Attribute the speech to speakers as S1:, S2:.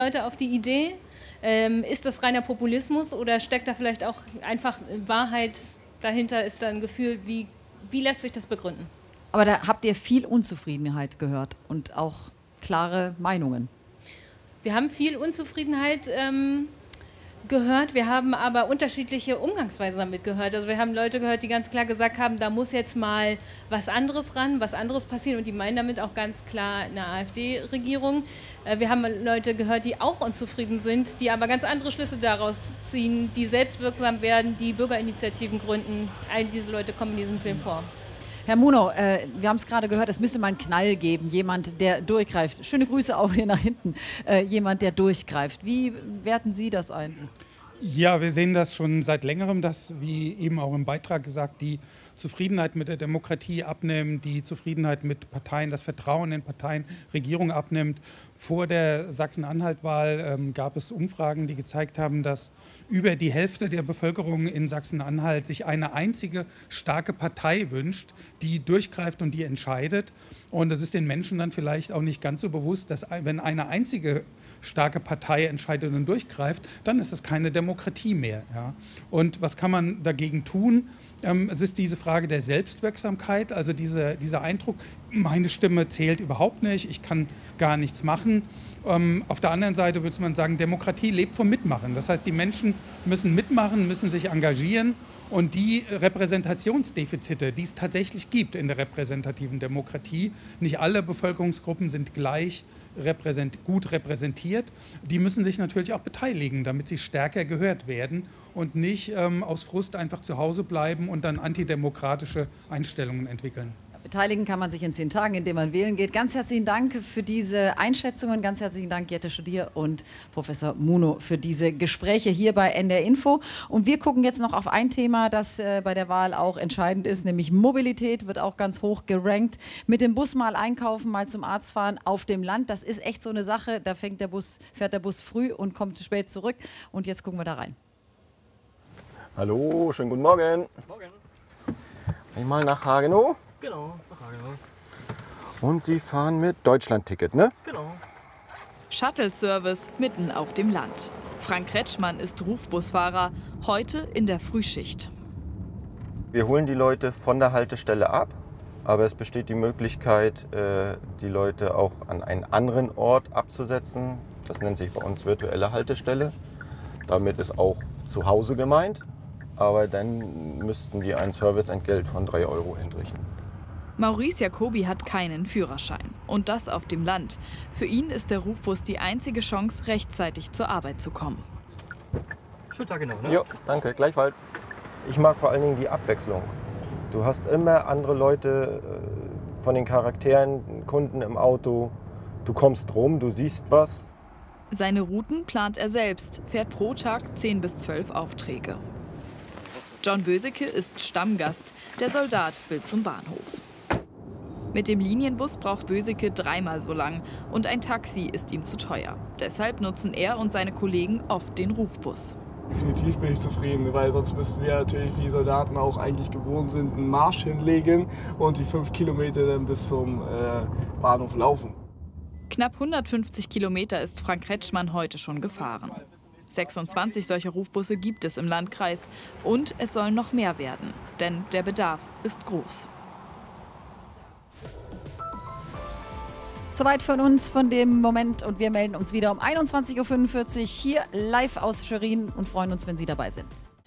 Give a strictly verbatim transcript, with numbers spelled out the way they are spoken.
S1: Leute auf die Idee? Ähm, ist das reiner Populismus oder steckt da vielleicht auch einfach Wahrheit dahinter? Ist da ein Gefühl, wie, wie lässt sich das begründen?
S2: Aber da habt ihr viel Unzufriedenheit gehört und auch klare Meinungen.
S1: Wir haben viel Unzufriedenheit ähm, gehört, wir haben aber unterschiedliche Umgangsweisen damit gehört. Also wir haben Leute gehört, die ganz klar gesagt haben, da muss jetzt mal was anderes ran, was anderes passieren, und die meinen damit auch ganz klar eine AfD-Regierung. Äh, wir haben Leute gehört, die auch unzufrieden sind, die aber ganz andere Schlüsse daraus ziehen, die selbstwirksam werden, die Bürgerinitiativen gründen. All diese Leute kommen in diesem Film vor.
S2: Herr Muno, äh, wir haben es gerade gehört, es müsste mal einen Knall geben, jemand, der durchgreift. Schöne Grüße auch hier nach hinten, äh, jemand, der durchgreift. Wie werten Sie das ein?
S3: Ja, wir sehen das schon seit längerem, dass, wie eben auch im Beitrag gesagt, die Zufriedenheit mit der Demokratie abnimmt, die Zufriedenheit mit Parteien, das Vertrauen in Parteien, Regierungen abnimmt. Vor der Sachsen-Anhalt-Wahl ähm, gab es Umfragen, die gezeigt haben, dass über die Hälfte der Bevölkerung in Sachsen-Anhalt sich eine einzige starke Partei wünscht, die durchgreift und die entscheidet. Und es ist den Menschen dann vielleicht auch nicht ganz so bewusst, dass wenn eine einzige starke Partei entscheidet und durchgreift, dann ist es keine Demokratie mehr. Ja. Und was kann man dagegen tun? Ähm, es ist diese Frage der Selbstwirksamkeit, also diese, dieser Eindruck, meine Stimme zählt überhaupt nicht, ich kann gar nichts machen. Ähm, auf der anderen Seite würde man sagen, Demokratie lebt vom Mitmachen. Das heißt, die Menschen müssen mitmachen, müssen sich engagieren. Und die Repräsentationsdefizite, die es tatsächlich gibt in der repräsentativen Demokratie, nicht alle Bevölkerungsgruppen sind gleich repräsent, gut repräsentiert, die müssen sich natürlich auch beteiligen, damit sie stärker gehört werden und nicht ähm, aus Frust einfach zu Hause bleiben und dann antidemokratische Einstellungen entwickeln.
S2: Beteiligen kann man sich in zehn Tagen, indem man wählen geht. Ganz herzlichen Dank für diese Einschätzungen. Ganz herzlichen Dank, Jette Studier und Professor Muno, für diese Gespräche hier bei N D R Info. Und wir gucken jetzt noch auf ein Thema, das äh, bei der Wahl auch entscheidend ist, nämlich Mobilität wird auch ganz hoch gerankt. Mit dem Bus mal einkaufen, mal zum Arzt fahren auf dem Land. Das ist echt so eine Sache. Da fängt der Bus, fährt der Bus früh und kommt spät zurück. Und jetzt gucken wir da rein.
S4: Hallo, schönen guten Morgen.
S5: Morgen.
S4: Einmal nach Hagenow.
S5: Genau, nach Hagenow.
S4: Und Sie fahren mit Deutschland-Ticket, ne?
S5: Genau.
S6: Shuttle-Service mitten auf dem Land. Frank Kretschmann ist Rufbusfahrer, heute in der Frühschicht.
S4: Wir holen die Leute von der Haltestelle ab, aber es besteht die Möglichkeit, die Leute auch an einen anderen Ort abzusetzen. Das nennt sich bei uns virtuelle Haltestelle. Damit ist auch zu Hause gemeint, aber dann müssten die ein Serviceentgelt von drei Euro entrichten.
S6: Maurice Jacobi hat keinen Führerschein. Und das auf dem Land. Für ihn ist der Rufbus die einzige Chance, rechtzeitig zur Arbeit zu kommen.
S5: Schönen Tag genau, ne?
S4: Jo, danke, gleichfalls. Ich mag vor allen Dingen die Abwechslung. Du hast immer andere Leute äh, von den Charakteren, Kunden im Auto. Du kommst rum, du siehst was.
S6: Seine Routen plant er selbst, fährt pro Tag zehn bis zwölf Aufträge. John Böseke ist Stammgast. Der Soldat will zum Bahnhof. Mit dem Linienbus braucht Böseke dreimal so lang und ein Taxi ist ihm zu teuer. Deshalb nutzen er und seine Kollegen oft den Rufbus.
S7: Definitiv bin ich zufrieden, weil sonst müssten wir natürlich wie Soldaten auch eigentlich gewohnt sind, einen Marsch hinlegen und die fünf Kilometer dann bis zum äh, Bahnhof laufen.
S6: Knapp hundertfünfzig Kilometer ist Frank Kretschmann heute schon gefahren. sechsundzwanzig solcher Rufbusse gibt es im Landkreis und es sollen noch mehr werden, denn der Bedarf ist groß.
S2: Soweit von uns von dem Moment und wir melden uns wieder um einundzwanzig Uhr fünfundvierzig hier live aus Schwerin und freuen uns, wenn Sie dabei sind.